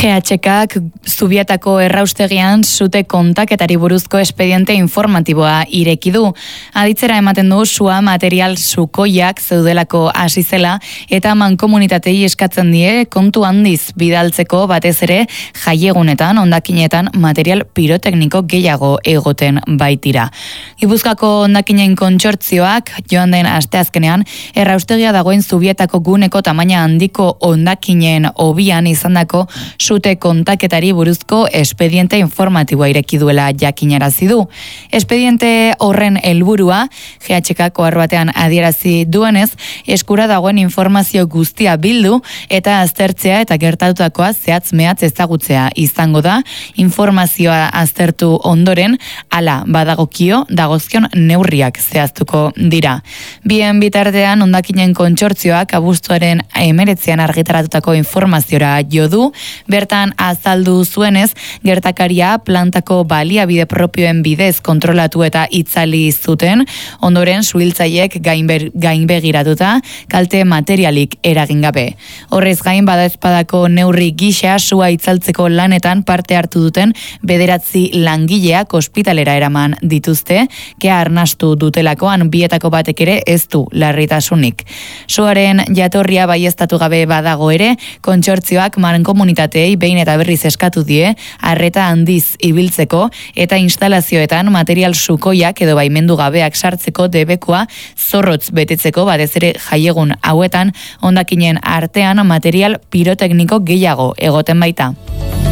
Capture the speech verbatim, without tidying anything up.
G H K Zubietako erraustegian sute kontaketari buruzko espediente informatiboa ireki du. Aditzera ematen du sua material sukoiak zeudelako hasi zela eta mankomunitatei eskatzen die kontu handiz bidaltzeko batez ere jaiegunetan, hondakinetan material pirotekniko gehiago egoten baitira. Gipuzkoako hondakinen kontsortzioak joan den asteazkenean erraustegia dagoen Zubietako guneko tamaina handiko hondakinen hobian izandako sute kontaketari buruzko espediente informatiboa ireki duela jakinarazi du. Espediente horren helburua G H K ohar batean adierazi duenez, eskura dagoen informazio guztia bildu eta aztertzea eta gertatutakoa zehatz mehatz ezagutzea izango da. Informazioa aztertu ondoren, hala badagokio dagozkion neurriak zehaztuko dira. Bien bitartean hondakinen kontsortzioak abuztuaren hemeretzian argitaratutako informaziora jo du, bertan azaldu zuenez, gertakaria plantako baliabide propioen bidez kontrolatu eta itzali zuten, ondoren suhiltzaileek gainber, gainbegiratuta kalte materialik eragin gabe. Horrez gain badaezpadako neurri gisa sua itzaltzeko lanetan parte hartu duten bederatzi langileak ospitalera eraman dituzte, kea arnastu dutelakoan bietako batek ere ez du larritasunik. Suaren jatorria baieztatu gabe badago ere, kontsortzioak mankomunitateei behin eta berriz eskatu die, arreta handiz ibiltzeko eta instalazioetan material sukoiak edo baimendu gabeak sartzeko debekoa zorrotz betetzeko batez ere jaiegun hauetan hondakinen artean material pirotekniko gehiago egoten baita.